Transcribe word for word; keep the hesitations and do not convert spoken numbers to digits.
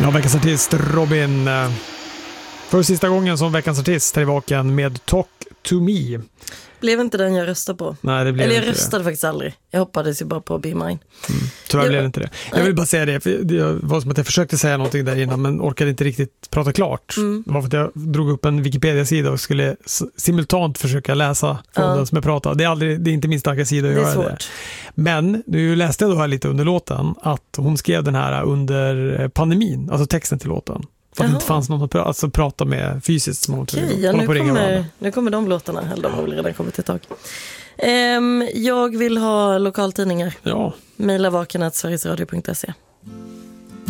Ja, veckans artist Robin. För sista gången som veckans artist är vaken med Talk to Me. Blev inte den jag röstade på. Nej, det blev Eller jag inte röstade det. faktiskt aldrig. Jag hoppades ju bara på Be Mine. Mm. Tyvärr jag, blev det inte det. Jag nej. vill bara säga det, för det var som att jag försökte säga någonting där innan men orkade inte riktigt prata klart. Mm. Det var för att jag drog upp en Wikipedia-sida och skulle simultant försöka läsa från uh. den som jag pratade. Det är, aldrig, det är inte min starka sida att det göra svårt. det. Men nu läste jag då här lite under låten att hon skrev den här under pandemin, alltså texten till låten. För att det inte fanns någon att pra- alltså, prata med fysiskt. Okej, ja, nu, kommer, nu kommer de låtarna. Eller de har väl redan kommit ett tag. Um, jag vill ha lokaltidningar. Ja. Maila vaken at sverigesradio punkt se.